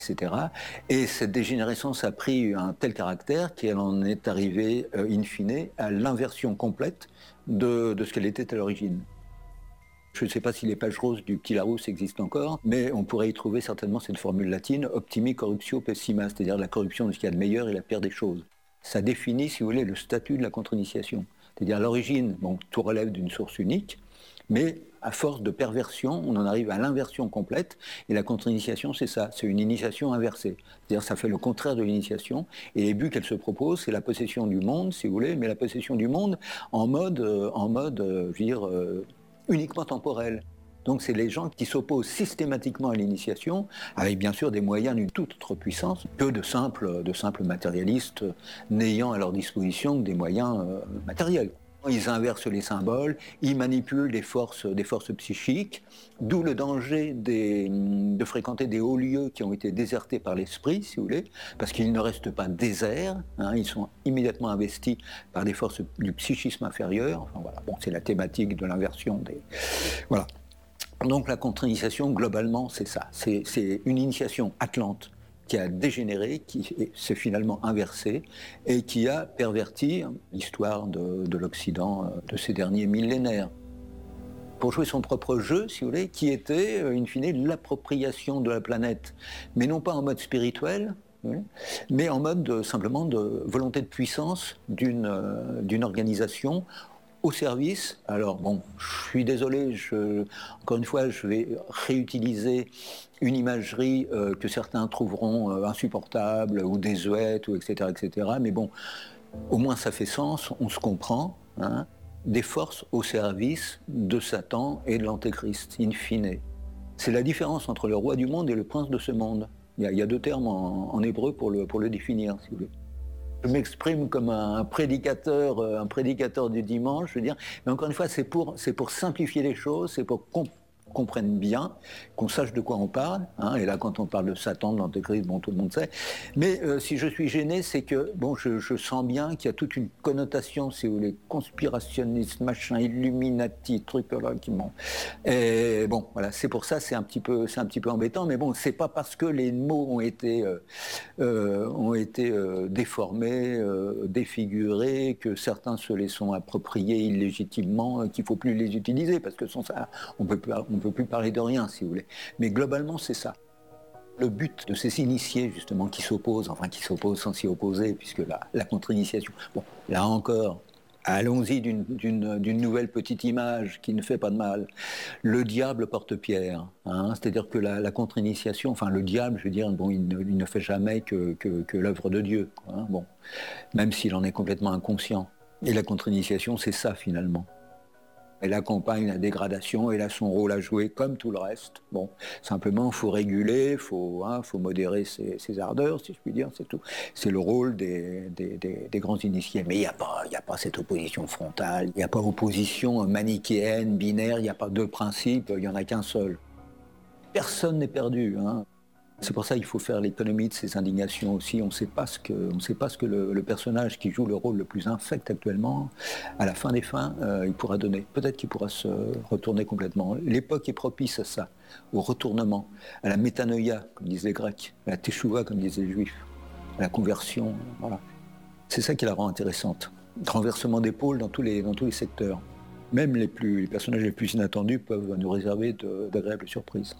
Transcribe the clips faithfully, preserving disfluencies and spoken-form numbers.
et cetera. Et cette dégénérescence a pris un tel caractère qu'elle en est arrivée, euh, in fine, à l'inversion complète de, de ce qu'elle était à l'origine. Je ne sais pas si les pages roses du Petit Larousse existent encore, mais on pourrait y trouver certainement cette formule latine « optimi corruptio pessima », c'est-à-dire la corruption de ce qu'il y a de meilleur et la pire des choses. Ça définit, si vous voulez, le statut de la contre-initiation. C'est-à-dire à l'origine, bon, tout relève d'une source unique, mais à force de perversion, on en arrive à l'inversion complète, et la contre-initiation, c'est ça, c'est une initiation inversée. C'est-à-dire ça fait le contraire de l'initiation, et les buts qu'elle se propose, c'est la possession du monde, si vous voulez, mais la possession du monde en mode, euh, en mode, euh, je veux dire, euh, uniquement temporel. Donc c'est les gens qui s'opposent systématiquement à l'initiation, avec bien sûr des moyens d'une toute autre puissance que de simples, de simples matérialistes n'ayant à leur disposition que des moyens euh, matériels. Ils inversent les symboles, ils manipulent des forces, des forces psychiques, d'où le danger des, de fréquenter des hauts lieux qui ont été désertés par l'esprit, si vous voulez, parce qu'ils ne restent pas déserts, hein, ils sont immédiatement investis par des forces du psychisme inférieur. Enfin, voilà. Bon, c'est la thématique de l'inversion des... Voilà. Donc la contre-initiation, globalement, c'est ça. C'est, c'est une initiation atlante qui a dégénéré, qui s'est finalement inversé et qui a perverti l'histoire de, de l'Occident de ces derniers millénaires. Pour jouer son propre jeu, si vous voulez, qui était, in fine, l'appropriation de la planète, mais non pas en mode spirituel, mais en mode de, simplement de volonté de puissance d'une, euh, d'une organisation au service. Alors bon, je suis désolé, je, encore une fois, je vais réutiliser une imagerie euh, que certains trouveront euh, insupportable ou désuète, ou et cetera, et cetera. Mais bon, au moins ça fait sens, on se comprend. Hein, des forces au service de Satan et de l'Antéchrist, in fine. C'est la différence entre le roi du monde et le prince de ce monde. Il y a, il y a deux termes en, en hébreu pour le, pour le définir, si vous voulez. Je m'exprime comme un prédicateur, un prédicateur du dimanche, je veux dire. Mais encore une fois, c'est pour, c'est pour simplifier les choses, c'est pour qu'on comprenne bien, qu'on sache de quoi on parle. Hein, et là, quand on parle de Satan, de l'Antéchrist, bon, tout le monde sait. Mais euh, si je suis gêné, c'est que, bon, je, je sens bien qu'il y a toute une connotation, si vous voulez, conspirationniste, machin, illuminati, truc là, qui m'ont... Et bon, voilà, c'est pour ça, c'est un petit peu, c'est un petit peu embêtant. Mais bon, c'est pas parce que les mots ont été, euh, euh, ont été euh, déformés, euh, défigurés, que certains se les sont appropriés illégitimement, euh, qu'il faut plus les utiliser, parce que sans ça, on peut plus, on ne peut plus parler de rien, si vous voulez. Mais globalement, c'est ça. Le but de ces initiés, justement, qui s'opposent, enfin qui s'opposent sans s'y opposer, puisque la, la contre-initiation... Bon, là encore, allons-y d'une, d'une, d'une nouvelle petite image qui ne fait pas de mal. Le diable porte pierre. Hein, c'est-à-dire que la, la contre-initiation, enfin le diable, je veux dire, bon, il, ne, il ne fait jamais que, que, que l'œuvre de Dieu. Hein, bon, même s'il en est complètement inconscient. Et la contre-initiation, c'est ça, finalement. Elle accompagne la dégradation, elle a son rôle à jouer comme tout le reste. Bon, simplement, il faut réguler, il faut, hein, faut modérer ses, ses ardeurs, si je puis dire, c'est tout. C'est le rôle des, des, des, des grands initiés. Mais il n'y a pas, il n'y a pas cette opposition frontale, il n'y a pas opposition manichéenne, binaire, il n'y a pas deux principes, il n'y en a qu'un seul. Personne n'est perdu, hein. C'est pour ça qu'il faut faire l'économie de ces indignations aussi. On ne sait pas ce que, on sait pas ce que le, le personnage qui joue le rôle le plus infect actuellement, à la fin des fins, euh, il pourra donner. Peut-être qu'il pourra se retourner complètement. L'époque est propice à ça, au retournement, à la métanoïa, comme disent les Grecs, à la teshuva, comme disaient les Juifs, à la conversion. Voilà. C'est ça qui la rend intéressante. Renversement d'épaule dans tous les, dans tous les secteurs. Même les, plus, les personnages les plus inattendus peuvent nous réserver de, d'agréables surprises.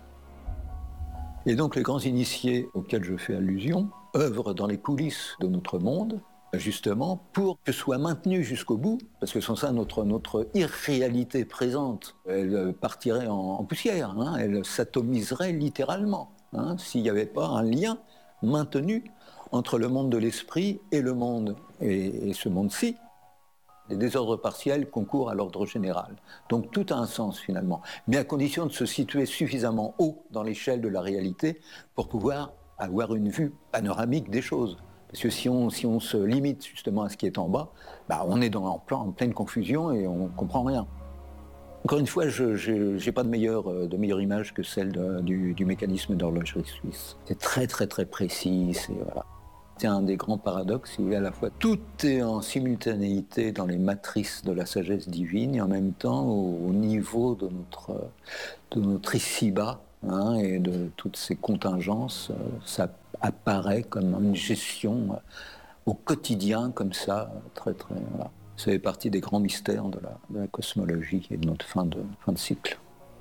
Et donc les grands initiés auxquels je fais allusion œuvrent dans les coulisses de notre monde, justement, pour que soit maintenu jusqu'au bout, parce que sans ça, notre, notre irréalité présente, elle partirait en, en poussière, hein, elle s'atomiserait littéralement, hein, s'il n'y avait pas un lien maintenu entre le monde de l'esprit et le monde, et, et ce monde-ci. Les désordres partiels concourent à l'ordre général. Donc tout a un sens finalement, mais à condition de se situer suffisamment haut dans l'échelle de la réalité pour pouvoir avoir une vue panoramique des choses. Parce que si on, si on se limite justement à ce qui est en bas, bah on est dans, en, plein, en pleine confusion et on ne comprend rien. Encore une fois, je n'ai pas de meilleure, de meilleure image que celle de, du, du mécanisme d'horlogerie suisse. C'est très très très précis, c'est, voilà. C'est un des grands paradoxes, si vous voulez, à la fois tout est en simultanéité dans les matrices de la sagesse divine et en même temps au, au niveau de notre, de notre ici-bas, hein, et de toutes ces contingences, euh, ça apparaît comme une gestion euh, au quotidien, comme ça, très très. Voilà. Ça fait partie des grands mystères de la, de la cosmologie et de notre fin de, fin de cycle.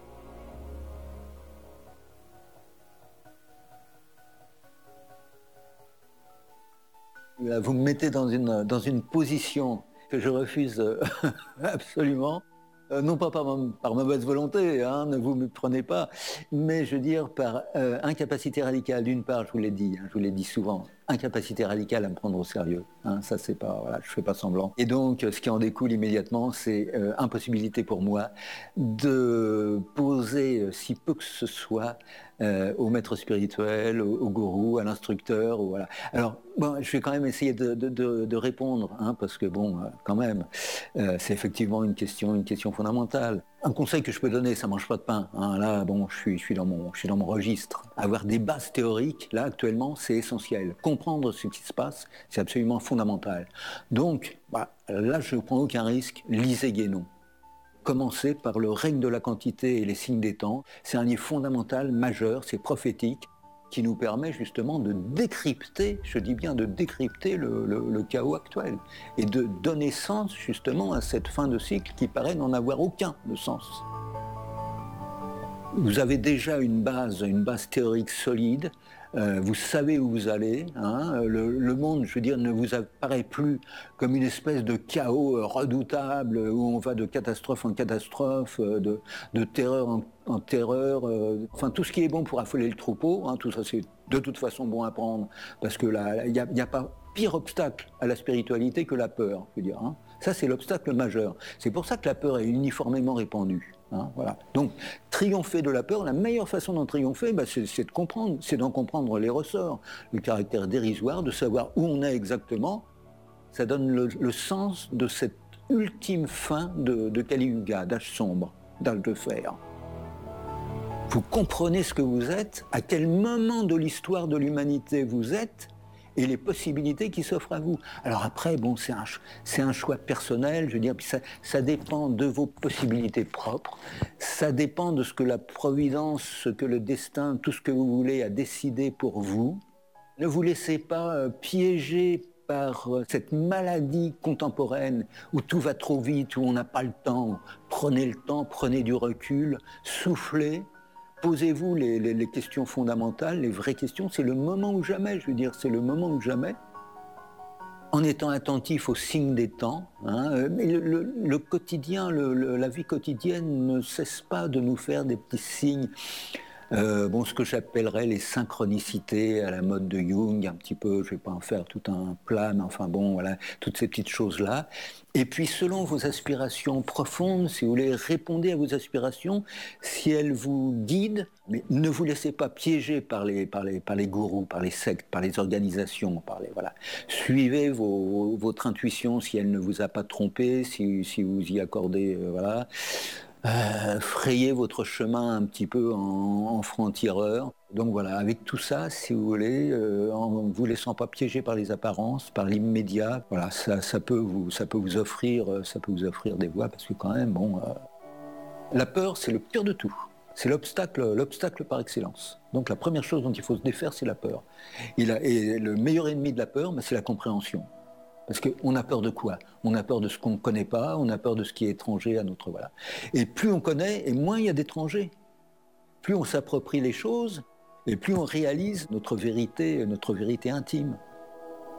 Vous me mettez dans une, dans une position que je refuse absolument. Euh, non pas par, par mauvaise volonté, hein, ne vous me prenez pas, mais je veux dire par euh, incapacité radicale. D'une part, je vous l'ai dit, hein, je vous l'ai dit souvent, incapacité radicale à me prendre au sérieux. Hein, ça, c'est pas, voilà, je fais pas semblant. Et donc, ce qui en découle immédiatement, c'est euh, impossibilité pour moi de poser euh, si peu que ce soit euh, au maître spirituel, au, au gourou, à l'instructeur. Voilà. Alors, bon, je vais quand même essayer de, de, de, de répondre, hein, parce que bon, euh, quand même, euh, c'est effectivement une question, une question fondamentale. Un conseil que je peux donner, ça mange pas de pain. Hein, là, bon, je suis, je suis dans mon, je suis dans mon registre. Avoir des bases théoriques, là, actuellement, c'est essentiel. Comprendre ce qui se passe, c'est absolument fondamental. Donc, bah, là, je ne prends aucun risque. Lisez Guénon. Commencez par le règne de la quantité et les signes des temps. C'est un livre fondamental, majeur, c'est prophétique, qui nous permet justement de décrypter, je dis bien de décrypter le, le, le chaos actuel et de donner sens justement à cette fin de cycle qui paraît n'en avoir aucun de sens. Vous avez déjà une base, une base théorique solide, euh, vous savez où vous allez, hein, le, le monde, je veux dire, ne vous apparaît plus comme une espèce de chaos redoutable où on va de catastrophe en catastrophe, de, de terreur en, en terreur, euh, enfin tout ce qui est bon pour affoler le troupeau, hein, tout ça c'est de toute façon bon à prendre, parce que là, il n'y a, a pas pire obstacle à la spiritualité que la peur, je veux dire, hein. Ça, c'est l'obstacle majeur. C'est pour ça que la peur est uniformément répandue. Hein, voilà. Donc, triompher de la peur, la meilleure façon d'en triompher, bah, c'est, c'est de comprendre, c'est d'en comprendre les ressorts, le caractère dérisoire, de savoir où on est exactement. Ça donne le, le sens de cette ultime fin de, de Kali Yuga, d'âge sombre, d'âge de fer. Vous comprenez ce que vous êtes, à quel moment de l'histoire de l'humanité vous êtes, et les possibilités qui s'offrent à vous. Alors après, bon, c'est un, c'est un choix personnel, je veux dire, puis ça, ça dépend de vos possibilités propres, ça dépend de ce que la providence, ce que le destin, tout ce que vous voulez a décidé pour vous. Ne vous laissez pas euh, piéger par euh, cette maladie contemporaine où tout va trop vite, où on n'a pas le temps. Prenez le temps, prenez du recul, soufflez. Posez-vous les, les, les questions fondamentales, les vraies questions. C'est le moment ou jamais, je veux dire, c'est le moment ou jamais. En étant attentif aux signes des temps, hein, mais le, le, le quotidien, le, le, la vie quotidienne ne cesse pas de nous faire des petits signes. Euh, bon, ce que j'appellerais les synchronicités à la mode de Jung, un petit peu, je ne vais pas en faire tout un plat, mais enfin bon, voilà, toutes ces petites choses-là. Et puis, selon vos aspirations profondes, si vous voulez, répondez à vos aspirations, si elles vous guident, mais ne vous laissez pas piéger par les, par les, par les gourous, par les sectes, par les organisations, par les, voilà. Suivez vos, votre intuition si elle ne vous a pas trompé, si, si vous y accordez, euh, voilà. Euh, frayez votre chemin un petit peu en, en franc-tireur. Donc voilà, avec tout ça, si vous voulez, euh, en ne vous laissant pas piéger par les apparences, par l'immédiat, voilà, ça, ça peut vous, ça peut vous offrir, ça peut vous offrir des voies, parce que quand même, bon, euh, la peur, c'est le pire de tout. C'est l'obstacle, l'obstacle par excellence. Donc la première chose dont il faut se défaire, c'est la peur. Il a, et le meilleur ennemi de la peur, ben, c'est la compréhension. Parce qu'on a peur de quoi? On a peur de ce qu'on ne connaît pas, on a peur de ce qui est étranger à notre... Voilà. Et plus on connaît, et moins il y a d'étrangers. Plus on s'approprie les choses, et plus on réalise notre vérité, notre vérité intime.